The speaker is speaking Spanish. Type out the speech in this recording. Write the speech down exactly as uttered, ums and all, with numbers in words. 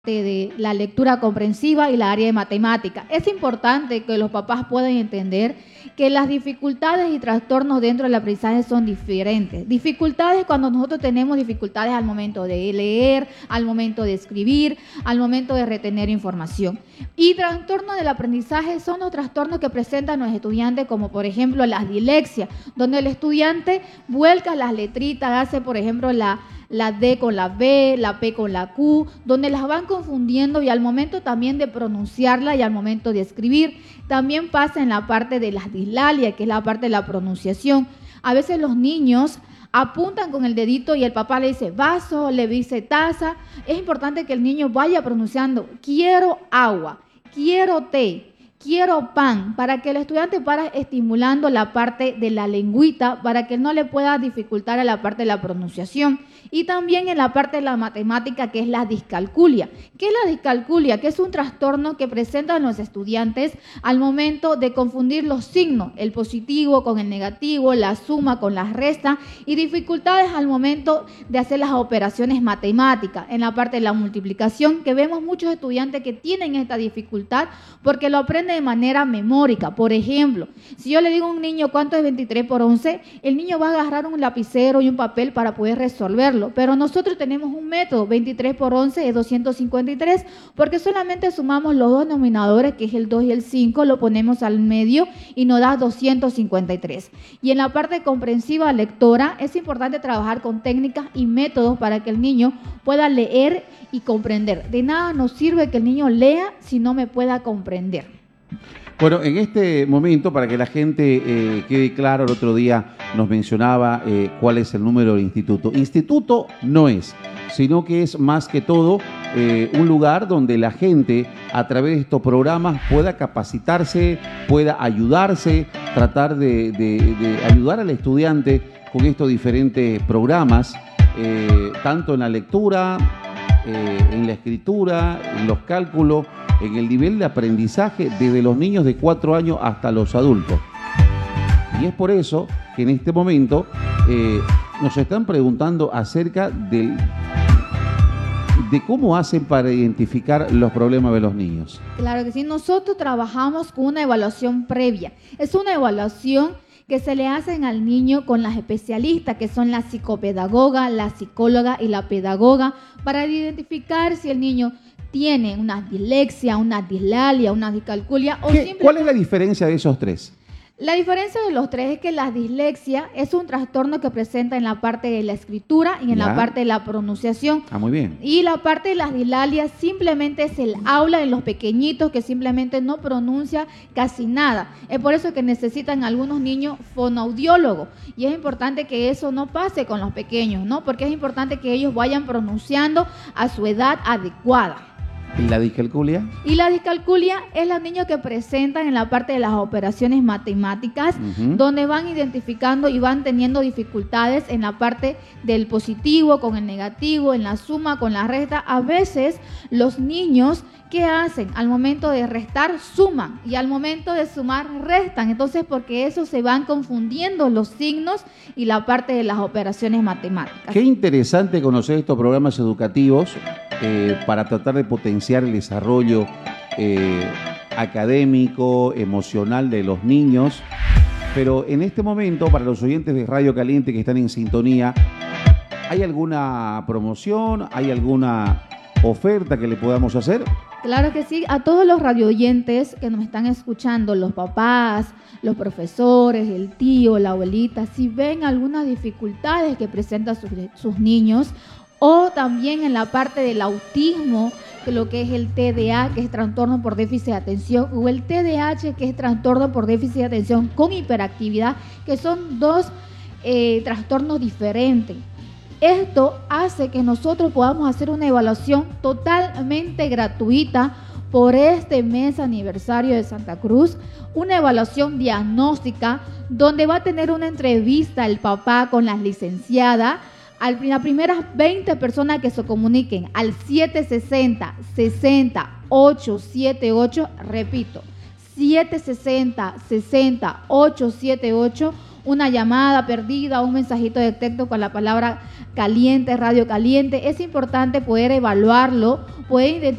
de la lectura comprensiva y la área de matemática. Es importante que los papás puedan entender que las dificultades y trastornos dentro del aprendizaje son diferentes. Dificultades cuando nosotros tenemos dificultades al momento de leer, al momento de escribir, al momento de retener información. Y trastornos del aprendizaje son los trastornos que presentan los estudiantes, como por ejemplo las dilexias, donde el estudiante vuelca las letritas, hace por ejemplo la la D con la B, la P con la Q, donde las van confundiendo y al momento también de pronunciarla y al momento de escribir. También pasa en la parte de las dislalias, que es la parte de la pronunciación. A veces los niños apuntan con el dedito y el papá le dice vaso, le dice taza. Es importante que el niño vaya pronunciando quiero agua, quiero té, quiero pan, para que el estudiante vaya estimulando la parte de la lengüita, para que no le pueda dificultar a la parte de la pronunciación. Y también en la parte de la matemática, que es la discalculia. ¿Qué es la discalculia? Que es un trastorno que presentan los estudiantes al momento de confundir los signos, el positivo con el negativo, la suma con la resta, y dificultades al momento de hacer las operaciones matemáticas. En la parte de la multiplicación, que vemos muchos estudiantes que tienen esta dificultad porque lo aprenden de manera memórica. Por ejemplo, si yo le digo a un niño cuánto es veintitrés por once, el niño va a agarrar un lapicero y un papel para poder resolverlo. Pero nosotros tenemos un método, veintitrés por once es doscientos cincuenta y tres, porque solamente sumamos los dos denominadores, que es el dos y el cinco, lo ponemos al medio y nos da doscientos cincuenta y tres. Y en la parte comprensiva lectora es importante trabajar con técnicas y métodos para que el niño pueda leer y comprender. De nada nos sirve que el niño lea si no me pueda comprender. Bueno, en este momento, para que la gente eh, quede claro, el otro día nos mencionaba eh, cuál es el número del instituto. Instituto no es, sino que es más que todo eh, un lugar donde la gente a través de estos programas pueda capacitarse, pueda ayudarse, tratar de, de, de ayudar al estudiante con estos diferentes programas, eh, tanto en la lectura, eh, en la escritura, en los cálculos, en el nivel de aprendizaje desde los niños de cuatro años hasta los adultos. Y es por eso que en este momento eh, nos están preguntando acerca del, de cómo hacen para identificar los problemas de los niños. Claro que sí, nosotros trabajamos con una evaluación previa. Es una evaluación que se le hacen al niño con las especialistas, que son la psicopedagoga, la psicóloga y la pedagoga, para identificar si el niño tiene una dislexia, una dislalia, una discalculia o ¿Qué, simple... ¿Cuál es la diferencia de esos tres? La diferencia de los tres es que la dislexia es un trastorno que presenta en la parte de la escritura y en ya. la parte de la pronunciación. Ah, muy bien. Y la parte de las dislalias simplemente es el habla en los pequeñitos que simplemente no pronuncia casi nada. Es por eso que necesitan algunos niños fonoaudiólogos. Y es importante que eso no pase con los pequeños, ¿no? Porque es importante que ellos vayan pronunciando a su edad adecuada. ¿Y la discalculia? Y la discalculia es los niños que presentan en la parte de las operaciones matemáticas, uh-huh. donde van identificando y van teniendo dificultades en la parte del positivo con el negativo, en la suma con la resta. A veces los niños, ¿qué hacen? Al momento de restar, suman, y al momento de sumar, restan. Entonces, porque eso se van confundiendo los signos y la parte de las operaciones matemáticas. Qué interesante conocer estos programas educativos eh, para tratar de potenciar el desarrollo eh, académico, emocional de los niños. Pero en este momento, para los oyentes de Radio Caliente que están en sintonía, ¿hay alguna promoción? ¿Hay alguna oferta que le podamos hacer? Claro que sí, a todos los radioyentes que nos están escuchando, los papás, los profesores, el tío, la abuelita, si ven algunas dificultades que presentan sus, sus niños, o también en la parte del autismo, que lo que es el T D A, que es trastorno por déficit de atención, o el T D A H, que es trastorno por déficit de atención con hiperactividad, que son dos eh, trastornos diferentes. Esto hace que nosotros podamos hacer una evaluación totalmente gratuita por este mes aniversario de Santa Cruz, una evaluación diagnóstica donde va a tener una entrevista el papá con las licenciadas. A las primeras veinte personas que se comuniquen al siete sesenta, sesenta, ochocientos setenta y ocho, repito, siete sesenta, sesenta, ochocientos setenta y ocho, una llamada perdida, un mensajito de texto con la palabra caliente, radio caliente. Es importante poder evaluarlo, poder identificar